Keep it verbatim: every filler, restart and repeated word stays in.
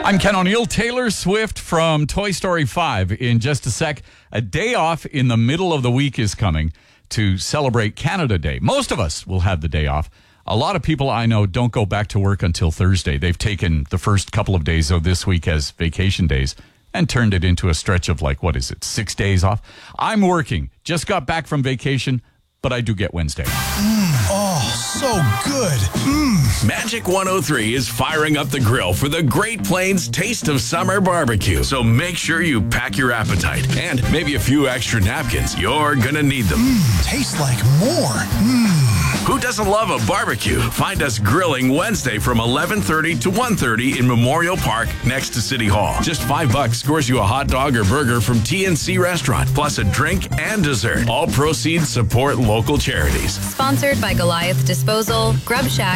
I'm Ken O'Neill. Taylor Swift from Toy Story five in just a sec. A day off in the middle of the week is coming to celebrate Canada Day. Most of us will have the day off. A lot of people I know don't go back to work until Thursday. They've taken the first couple of days of this week as vacation days and turned it into a stretch of like, what is it, six days off? I'm working. Just got back from vacation, but I do get Wednesday. Mm, oh, so good. Mm. Magic one oh three is firing up the grill for the Great Plains Taste of Summer Barbecue. So make sure you pack your appetite and maybe a few extra napkins. You're going to need them. Mm, tastes like more. Mm. Who doesn't love a barbecue? Find us grilling Wednesday from eleven thirty to one thirty in Memorial Park next to City Hall. Just five bucks scores you a hot dog or burger from T N C Restaurant, plus a drink and dessert. All proceeds support local charities. Sponsored by Goliath Disposal, Grub Shack,